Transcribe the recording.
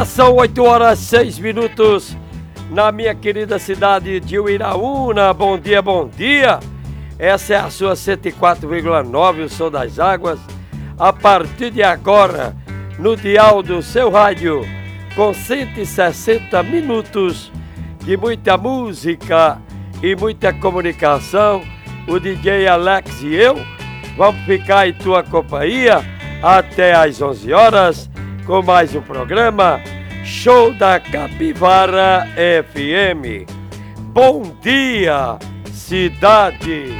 São 8h06 na minha querida cidade de Uiraúna. Bom dia, bom dia. Essa é a sua 104,9, o Som das Águas. A partir de agora, no dial do seu rádio, com 160 minutos de muita música e muita comunicação, o DJ Alex e eu vamos ficar em tua companhia até às 11 horas com mais um programa Show da Capivara FM. Bom dia, cidade!